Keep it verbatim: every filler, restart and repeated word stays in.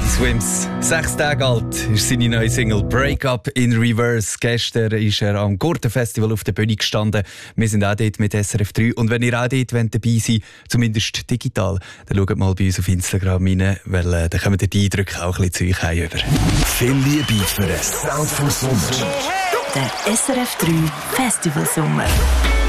Teddy Swims, sechs Tage alt, ist seine neue Single «Break Up in Reverse». Gestern ist er am Gurten-Festival auf der Bühne gestanden. Wir sind auch dort mit S R F drei. Und wenn ihr auch dort dabei seid wollt, zumindest digital, dann schaut mal bei uns auf Instagram rein, weil äh, dann kommen die Eindrücke auch ein bisschen zu euch über. Viel Liebe für den Sound vom Sommer. Der S R F drei Festival Sommer.